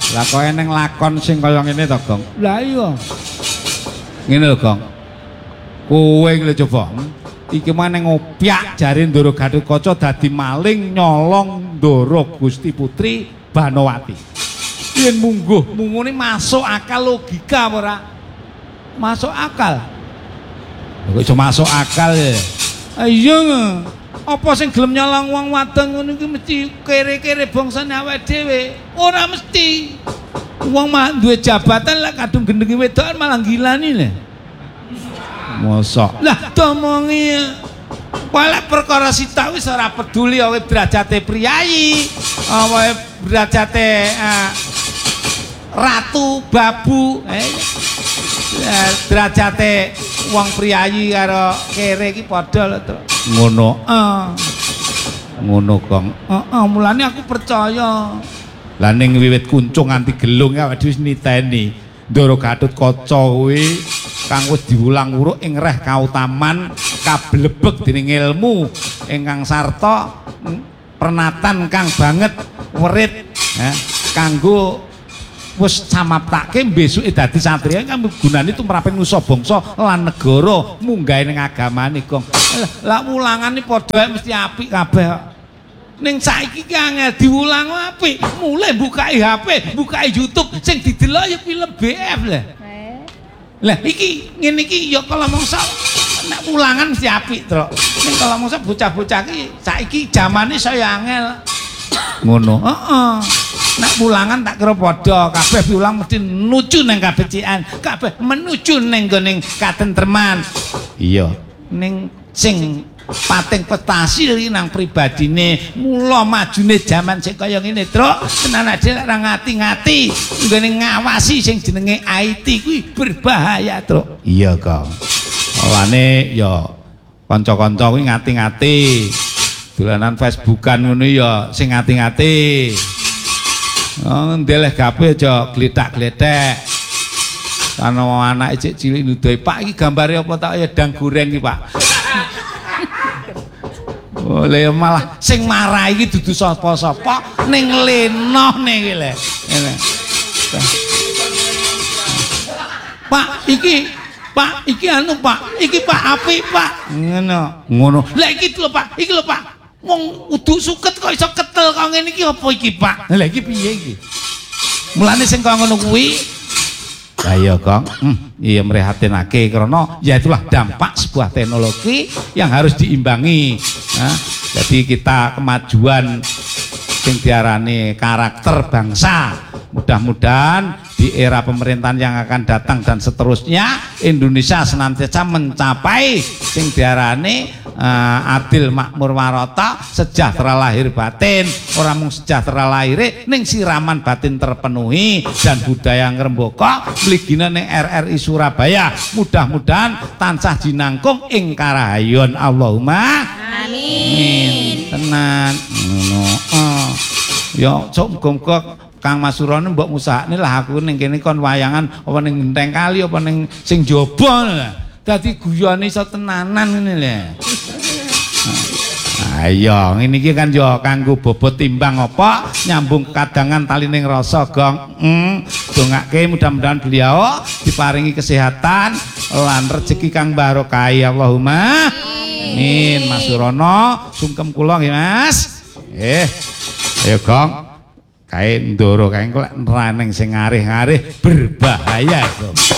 Lah kok eneng lakon sing kaya ngene to, Gong? Lah iya. Ngene lho, Gong. Kowe iki lho coba. Iki meneng ngopyak jare Ndoro Gatotkaca dadi maling nyolong Ndoro Gusti Putri Banowati. Yen mungguh mungune masuk akal logika apa ora? Masuk akal. Kok iso masuk akal ya? Iya. Apa sing gelem nyolong wong wadon ngono iki mesti kere-kere bangsane awake dhewe. Ora mesti. Wong mah duwe jabatan lek kadung gendenge wedokan malah gilani lho. Mosok. Lah domongi walek perkara sitok wis ora peduli wae derajate priyayi, wae derajate ratu babu, derajate wong priyayi karo kere iki padha lho, Tru. Ngono. Ngono, Gong. Mulane aku percaya. Lah ning wiwit kuncung nganti gelung awake dhewe wis niteni Ndoro Gatotkaca kuwi kang wis diulang-uruk ing reh kautaman kablebek dening ilmu ingkang sarta pernatan kang banget werit kanggo wis camaptake besuke dadi satriya kang gunane tumraping nusa bangsa lan negara munggahe ning agamane, Gong. Lah ulangane padha mesti apik kabeh. Ning saiki ki angel diulang apik, mulai bukai HP, bukai YouTube sing didelok ya film BF lah. Lah iki ngene iki ya kala mangsa nek ulangan mesti apik, Tru. Ning kala mangsa bocah-bocah ki saiki zamane saya angel. Ngono. Heeh. Nek ulangan tak kira padha, kabeh piulang mesti nuju nang kabecikan, kabeh menuju ning gone katentreman. Iya. Ning sing pating prestasi nang pribadine mula majune jaman sing kaya ngene, Truk. Tenan aja ora ngati-ngati nggone ngawasi sing jenenge IT kuwi berbahaya, Truk. Iya, Kang. Olane ya kanca-kanca kuwi ngati-ngati. Dolanan Facebookan ngono ya sing ngati-ngati. Ndeleh gape aja gletak-gletek. Ana anake cek cilik nuduhi, "Pak iki gambare apa tak ya dang goreng iki, Pak?" Oleh malah sing marah iki dudu sapa-sapa ning lenoh iki lho. Ngene. Pak, iki anu, Pak. Iki Pak apik, Pak. Ngono. Lah iki lho, Pak. Iki lho, Pak. Wong uduk suket kok iso ketel kok ngene iki apa iki, Pak? Lah iki piye iki? Mulane sing kok ngono kuwi lah iya, Kang. Iya mrehatinake karena ya itulah dampak sebuah teknologi yang harus diimbangi. Jadi kita kemajuan sing diarani karakter bangsa. Mudah-mudahan di era pemerintahan yang akan datang dan seterusnya Indonesia senantiasa mencapai sing diarani adil makmur warata, sejahtera lahir batin. Ora mung sejahtera lahir ning siraman batin terpenuhi dan budaya ngrembaka mligine ning RRI Surabaya. Mudah-mudahan tansah jinangkung ing karahayon. Allahumma amin. Tenan ngono. Ya sok muga-muga Kang Masurana mbok ngusahane lah aku ning kene kon wayangan apa ning Genteng Kali apa ning sing jaba lah. Dadi guyone iso tenanan ngene lho. Ayo, ngene iki kan yo kanggo bobot timbang apa nyambung kadangan talining rasa, Gong. Dongake mudah-mudahan beliau diparingi kesehatan lan rezeki kang barokah. Allahumma amin. Mas Surono sungkem kula nggih, Mas. Ayo, Gong. Kae Ndoro kae kok raneng sing ngarih-ngarih berbahaya, Gong.